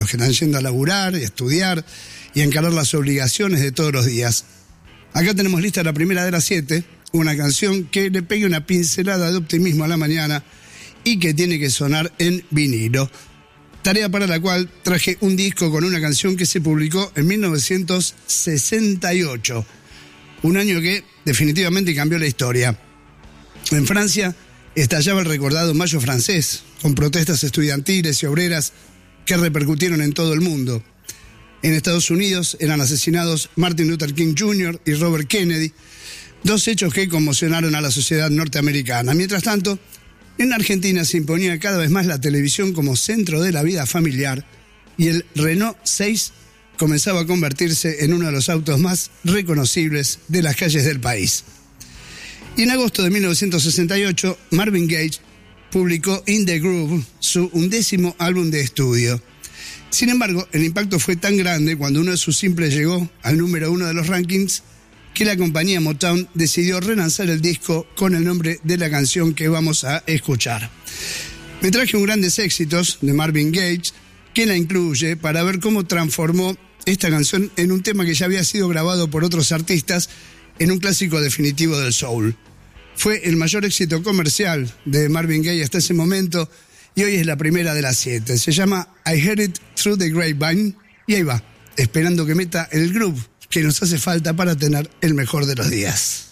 los que están yendo a laburar y a estudiar y a encarar las obligaciones de todos los días. Acá tenemos lista la primera de las 7, una canción que le pegue una pincelada de optimismo a la mañana y que tiene que sonar en vinilo. Tarea para la cual traje un disco con una canción que se publicó en 1968, un año que definitivamente cambió la historia. En Francia estallaba el recordado Mayo francés, con protestas estudiantiles y obreras que repercutieron en todo el mundo. En Estados Unidos eran asesinados Martin Luther King Jr. y Robert Kennedy, dos hechos que conmocionaron a la sociedad norteamericana. Mientras tanto, en Argentina se imponía cada vez más la televisión como centro de la vida familiar y el Renault 6 comenzaba a convertirse en uno de los autos más reconocibles de las calles del país. Y en agosto de 1968, Marvin Gaye publicó In the Groove, su 11º álbum de estudio. Sin embargo, el impacto fue tan grande cuando uno de sus simples llegó al número 1 de los rankings que la compañía Motown decidió relanzar el disco con el nombre de la canción que vamos a escuchar. Me traje un grandes éxitos de Marvin Gaye que la incluye para ver cómo transformó esta canción en un tema que ya había sido grabado por otros artistas en un clásico definitivo del soul. Fue el mayor éxito comercial de Marvin Gaye hasta ese momento y hoy es la primera de las 7. Se llama I Heard It Through the Grapevine y ahí va, esperando que meta el groove que nos hace falta para tener el mejor de los días.